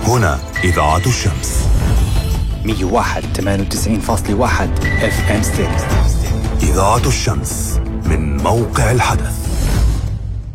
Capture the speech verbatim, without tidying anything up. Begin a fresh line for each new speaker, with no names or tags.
هنا إذاعة الشمس
مية وواحد ثمانية وتسعين فاصلة واحد اف ام ستيك.
إذاعة الشمس من موقع الحدث.